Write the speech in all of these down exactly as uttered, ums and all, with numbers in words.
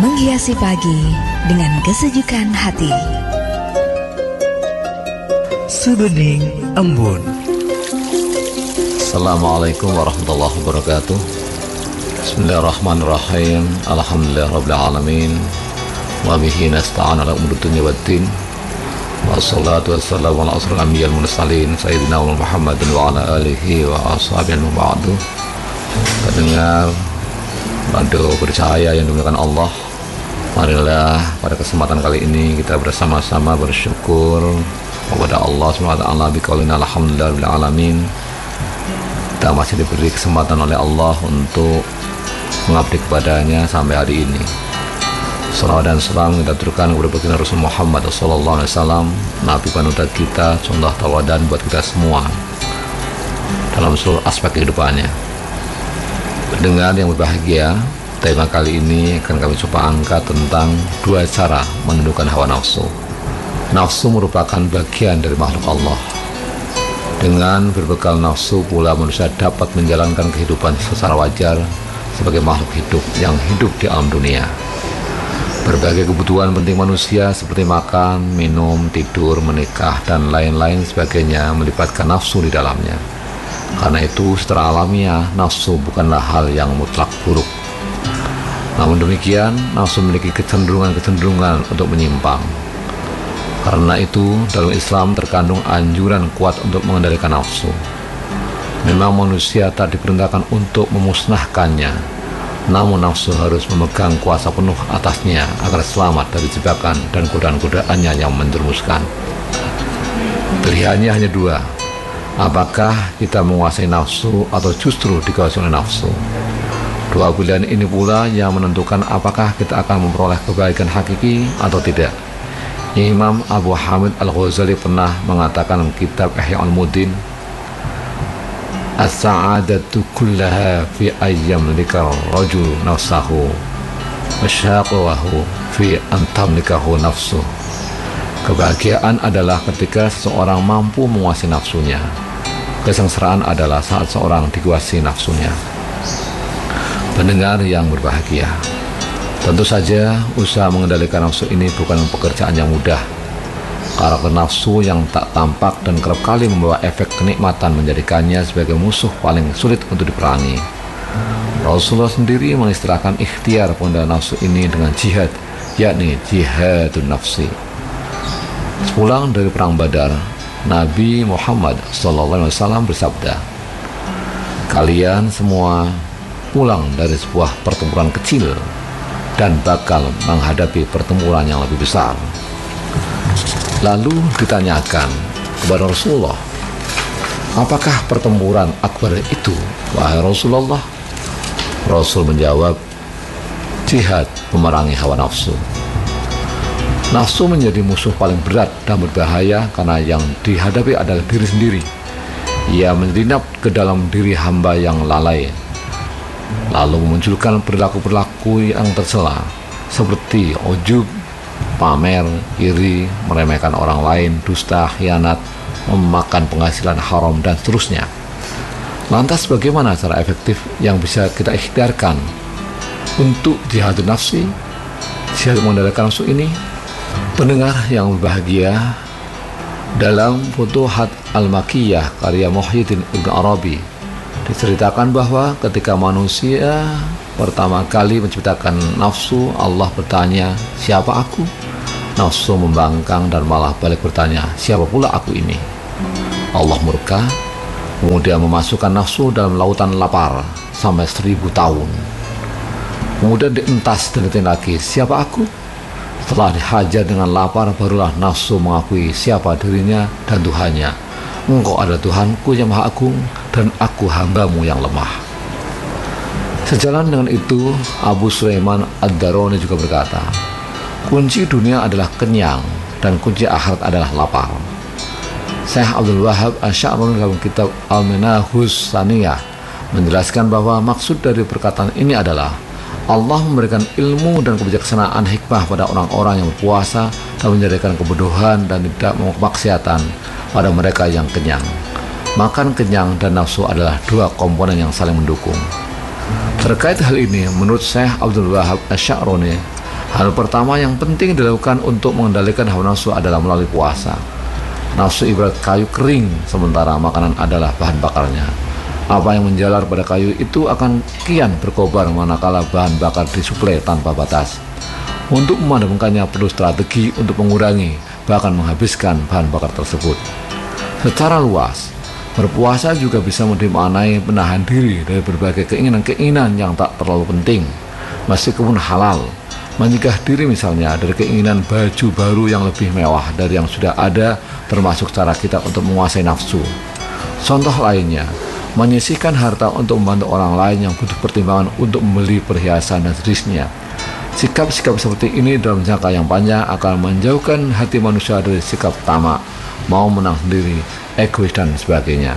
menghiasi pagi dengan kesejukan hati. Subening Embun. Assalamualaikum warahmatullahi wabarakatuh. Bismillahirrahmanirrahim. Alhamdulillahirabbil alamin. Wa bihi nasta'in ala umuri dunya waddin. Wassalatu wassalamu ala asrofil anbiya'il mursalin sayyidina Muhammadin wa ala alihi wa ashabihi wa ba'du. Pendengar radio percaya yang dimuliakan Allah, marilah pada kesempatan kali ini kita bersama-sama bersyukur kepada Allah subhanahu wa taala biqaulina alhamdulillahil alamin. Kita masih diberi kesempatan oleh Allah untuk mengabdi kepadanya sampai hari ini. Salawat dan salam kita aturkan kepada baginda Rasul Muhammad sallallahu alaihi wasallam, nabi panutan kita, contoh tauladan buat kita semua dalam seluruh aspek kehidupannya. Pendengar yang berbahagia, tema kali ini akan kami coba angkat tentang dua cara menundukkan hawa nafsu. Nafsu merupakan bagian dari makhluk Allah. Dengan berbekal nafsu pula manusia dapat menjalankan kehidupan secara wajar sebagai makhluk hidup yang hidup di alam dunia. Berbagai kebutuhan penting manusia seperti makan, minum, tidur, menikah, dan lain-lain sebagainya melibatkan nafsu di dalamnya. Karena itu secara alamiah nafsu bukanlah hal yang mutlak buruk. Namun demikian nafsu memiliki kecenderungan-kecenderungan untuk menyimpang. Karena itu dalam Islam terkandung anjuran kuat untuk mengendalikan nafsu. Memang manusia tak diperintahkan untuk memusnahkannya, namun nafsu harus memegang kuasa penuh atasnya agar selamat dari jebakan dan godaan-godaannya yang menjerumuskan. Pilihannya hanya dua. Apakah kita menguasai nafsu atau justru dikuasai oleh nafsu? Dua pilihan ini pula yang menentukan apakah kita akan memperoleh kebaikan hakiki atau tidak. Imam Abu Hamid Al-Ghazali pernah mengatakan dalam kitab Ihya Ulumuddin, as-sa'adatu kullaha fi ayyam likar rajul nafsahu wa syaqwahu fi an tamlikahu nafsuh. Kebahagiaan adalah ketika seseorang mampu menguasai nafsunya. Kesengsaraan adalah saat seorang dikuasai nafsunya. Pendengar yang berbahagia, tentu saja usaha mengendalikan nafsu ini bukan pekerjaan yang mudah. Karakter nafsu yang tak tampak dan kerap kali membawa efek kenikmatan menjadikannya sebagai musuh paling sulit untuk diperangi. Rasulullah sendiri mengistilahkan ikhtiar pengendalian nafsu ini dengan jihad, yakni jihadun nafsi. Sepulang dari perang Badar, Nabi Muhammad sallallahu alaihi wasallam bersabda, "Kalian semua pulang dari sebuah pertempuran kecil dan bakal menghadapi pertempuran yang lebih besar." Lalu ditanyakan kepada Rasulullah, "Apakah pertempuran akbar itu, wahai Rasulullah?" Rasul menjawab, "Jihad memerangi hawa nafsu." Nafsu menjadi musuh paling berat dan berbahaya karena yang dihadapi adalah diri sendiri. Ia menyelinap ke dalam diri hamba yang lalai, lalu memunculkan perilaku-perilaku yang tercela seperti ujub, pamer, iri, meremehkan orang lain, dusta, khianat, memakan penghasilan haram, dan seterusnya. Lantas bagaimana cara efektif yang bisa kita ikhtiarkan untuk jihad nafsi, jihad mengendalikan nafsu ini? Pendengar yang berbahagia, dalam Futuhat Al-Makkiyah karya Muhyiddin Ibn Arabi diceritakan bahwa ketika manusia pertama kali menciptakan nafsu, Allah bertanya, "Siapa aku?" Nafsu membangkang dan malah balik bertanya, "Siapa pula aku ini?" Allah murka, kemudian memasukkan nafsu dalam lautan lapar sampai seribu tahun. Kemudian dientas dan ditanya lagi, "Siapa aku?" Setelah dihajar dengan lapar, barulah nafsu mengakui siapa dirinya dan Tuhannya. "Engkau adalah Tuhanku yang maha agung dan aku hambamu yang lemah." Sejalan dengan itu, Abu Sulaiman Ad-Darani juga berkata, "Kunci dunia adalah kenyang dan kunci akhirat adalah lapar." Syekh Abdul Wahab Asy-Sya'rani dalam kitab Al-Minahus Saniyah menjelaskan bahwa maksud dari perkataan ini adalah Allah memberikan ilmu dan kebijaksanaan hikmah pada orang-orang yang berpuasa dan menjadikan kebodohan dan tidak kemaksiatan pada mereka yang kenyang. Makan kenyang dan nafsu adalah dua komponen yang saling mendukung. Terkait hal ini, menurut Syekh Abdul Wahab Asy-Sya'rani, Hal pertama yang penting dilakukan untuk mengendalikan hawa nafsu adalah melalui puasa. Nafsu ibarat kayu kering, sementara makanan adalah bahan bakarnya. Apa yang menjalar pada kayu itu akan kian berkobar manakala bahan bakar disuplai tanpa batas. Untuk memadamkannya perlu strategi untuk mengurangi, bahkan menghabiskan bahan bakar tersebut. Secara luas, berpuasa juga bisa dimaknai menahan diri dari berbagai keinginan-keinginan yang tak terlalu penting, meskipun halal. Mencegah diri misalnya dari keinginan baju baru yang lebih mewah dari yang sudah ada, termasuk cara kita untuk menguasai nafsu. Contoh lainnya, menyisihkan harta untuk membantu orang lain yang butuh pertimbangan untuk membeli perhiasan dan sejenisnya. Sikap-sikap seperti ini dalam jangka yang panjang akan menjauhkan hati manusia dari sikap tamak, mau menang sendiri, egois dan sebagainya.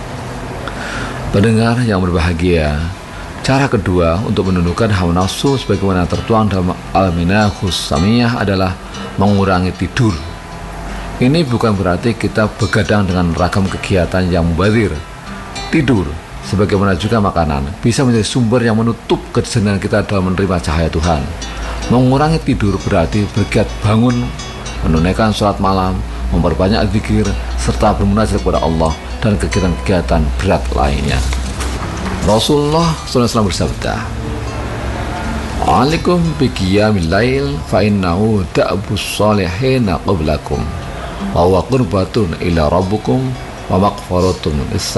Pendengar yang berbahagia, cara kedua untuk menundukkan hawa nafsu sebagaimana tertuang dalam Al-Minhajus Samiyah adalah mengurangi tidur. Ini bukan berarti kita begadang dengan ragam kegiatan yang mubazir. Tidur, sebagaimana juga makanan, bisa menjadi sumber yang menutup kesenangan kita dalam menerima cahaya Tuhan. Mengurangi tidur berarti bergiat bangun, menunaikan sholat malam, memperbanyak zikir, serta bermunajat kepada Allah dan kegiatan-kegiatan berat lainnya. Rasulullah shallallahu alaihi wasallam bersabda, "Alaikum biqiyamil lail fa innahu da'bus salihina qablakum wa huwa qurbatun ila rabbukum wa maghfiratun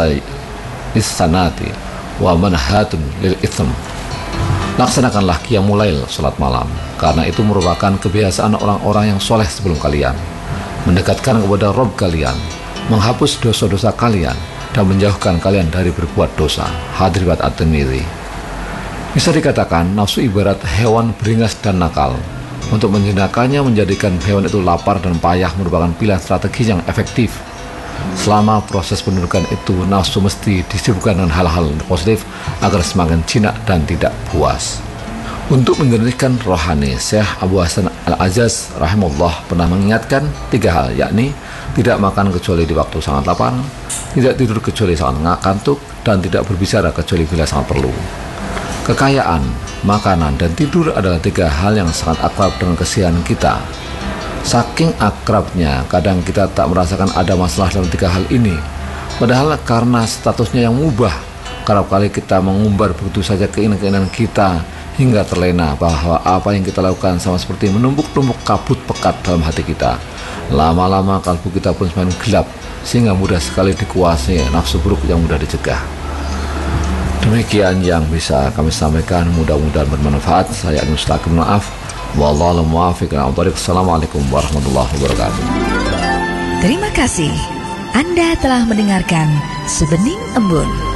lis-sanati wa manhatun lil itsm." Laksanakanlah qiyamul lail, salat malam, karena itu merupakan kebiasaan orang-orang yang soleh sebelum kalian, mendekatkan kepada Rabb kalian, menghapus dosa-dosa kalian, dan menjauhkan kalian dari berbuat dosa. Hadis riwayat At-Tirmidzi. Bisa dikatakan nafsu ibarat hewan beringas dan nakal. Untuk menjinakkannya, menjadikan hewan itu lapar dan payah merupakan pilihan strategi yang efektif. Selama proses penundukan itu, nafsu mesti disibukkan dengan hal-hal positif agar semakin jinak dan tidak puas. Untuk menjernihkan rohani, Syekh Abu Hasan Al-Ajaz rahimahullah pernah mengingatkan tiga hal, yakni tidak makan kecuali di waktu sangat lapar, tidak tidur kecuali sangat ngantuk, dan tidak berbicara kecuali bila sangat perlu. Kekayaan, makanan, dan tidur adalah tiga hal yang sangat akrab dengan keseharian kita. Saking akrabnya, kadang kita tak merasakan ada masalah dalam tiga hal ini. Padahal karena statusnya yang mubah, kerap kali kita mengumbar begitu saja keinginan-keinginan kita, hingga terlena bahwa apa yang kita lakukan sama seperti menumpuk-numpuk kabut pekat dalam hati kita. Lama-lama kalbu kita pun semakin gelap, sehingga mudah sekali dikuasai nafsu buruk yang mudah dicegah. Demikian yang bisa kami sampaikan, mudah-mudahan bermanfaat. Saya Agus Mustaqim, maaf. Wallahu muwaffiq. Assalamualaikum warahmatullahi wabarakatuh. Terima kasih. Anda telah mendengarkan Sebening Embun.